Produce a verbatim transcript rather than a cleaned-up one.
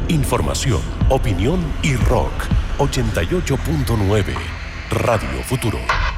Información, opinión y rock. ochenta y ocho punto nueve Radio Futuro.